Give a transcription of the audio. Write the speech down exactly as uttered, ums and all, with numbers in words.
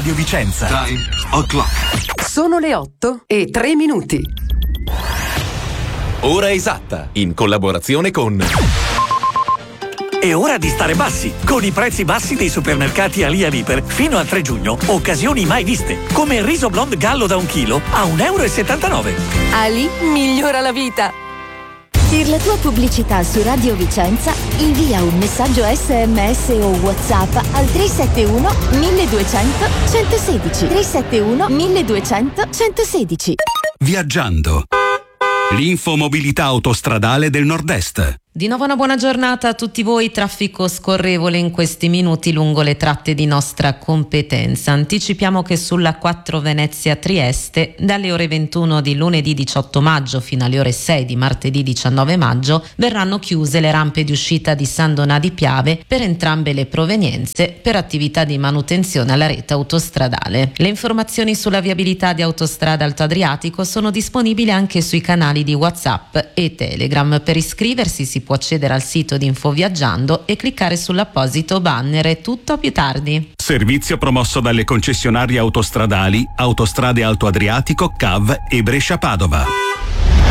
Radio Vicenza. Time o'clock. Sono le otto e tre minuti. Ora esatta, in collaborazione con... È ora di stare bassi. Con i prezzi bassi dei supermercati Ali Aliper fino al tre giugno, occasioni mai viste. Come il riso blonde gallo da un chilo a un euro e settantanove. Ali migliora la vita. Per la tua pubblicità su Radio Vicenza, invia un messaggio esse emme esse o WhatsApp al tre sette uno milleduecento centosedici. tre sette uno milleduecento centosedici. Viaggiando. L'infomobilità autostradale del Nord-Est. Di nuovo una buona giornata a tutti voi. Traffico scorrevole in questi minuti lungo le tratte di nostra competenza. Anticipiamo che sulla quattro Venezia-Trieste dalle ore ventuno di lunedì diciotto maggio fino alle ore sei di martedì diciannove maggio verranno chiuse le rampe di uscita di San Donà di Piave per entrambe le provenienze per attività di manutenzione alla rete autostradale. Le informazioni sulla viabilità di Autostrada Alto Adriatico sono disponibili anche sui canali di WhatsApp e Telegram. Per iscriversi si può accedere al sito di Infoviaggiando e cliccare sull'apposito banner. È tutto, a più tardi. Servizio promosso dalle concessionarie autostradali Autostrade Alto Adriatico, C A V e Brescia Padova.